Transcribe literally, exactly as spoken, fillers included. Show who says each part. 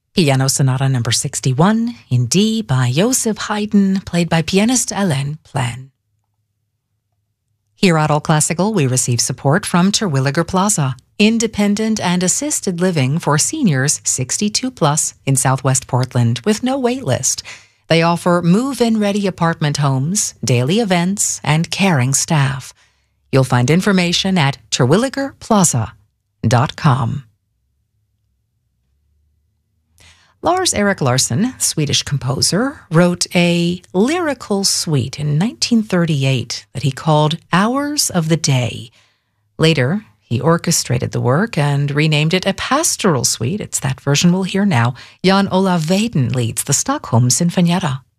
Speaker 1: Piano Sonata number sixty-one in D by Joseph Haydn, played by pianist Alain Plan. Here at All Classical, we receive support from Terwilliger Plaza, independent and assisted living for seniors sixty-two plus in Southwest Portland with no wait list. They offer move-in ready apartment homes, daily events, and caring staff. You'll find information at terwilliger plaza dot com. Lars-Erik Larsson, Swedish composer, wrote a lyrical suite in nineteen thirty-eight that he called Hours of the Day. Later, he orchestrated the work and renamed it a pastoral suite. It's that version we'll hear now. Jan Olav Veden leads the Stockholm Sinfonietta.